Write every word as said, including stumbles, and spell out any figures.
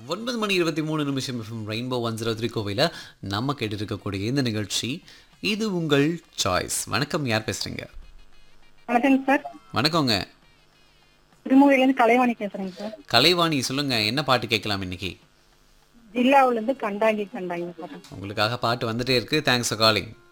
ஒன்பது மணி இருபத்தி மூணு நிமிஷம் FM rainbow one zero three கோவையில் நம்ம கேட்டு இருக்கக்கூடிய இந்த நிகழ்ச்சி இது உங்கள் சாய்ஸ். வணக்கம், யார் பேசுறீங்க? வணக்கங்க சார். வணக்கங்க. திருமூரிலேருந்து கலைவாணி பேசுறேங்க சார். கலைவாணி, சொல்லுங்க, என்ன பாட்டு கேட்கலாம் இன்னைக்கு? ஜில்லாவுல இருந்து கண்டாங்கி கண்டாங்கி சார். உங்களுக்காக பாட்டு வந்துட்டே இருக்கு. Thanks for calling.